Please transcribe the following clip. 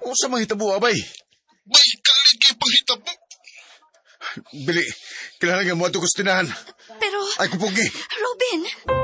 O sa mga hitabo, abay. May kaligi panghitabo. Bili, kailangan nga mo ito kustinahan. Pero, Ay, kupugi. Robin...